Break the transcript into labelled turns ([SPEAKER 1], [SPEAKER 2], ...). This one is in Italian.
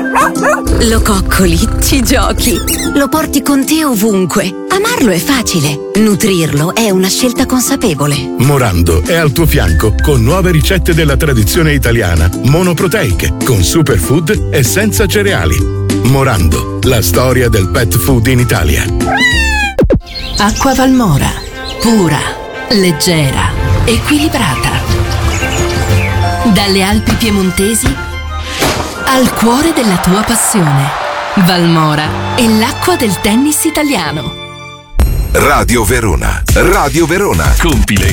[SPEAKER 1] Lo coccoli, ci giochi, lo porti con te ovunque. Amarlo è facile, nutrirlo è una scelta consapevole.
[SPEAKER 2] Morando è al tuo fianco con nuove ricette della tradizione italiana, monoproteiche, con superfood e senza cereali. Morando, la storia del pet food in Italia.
[SPEAKER 3] Acqua Valmora, pura, leggera, equilibrata. Dalle Alpi piemontesi al cuore della tua passione. Valmora è l'acqua del tennis italiano.
[SPEAKER 4] Radio Verona. Radio Verona. Compile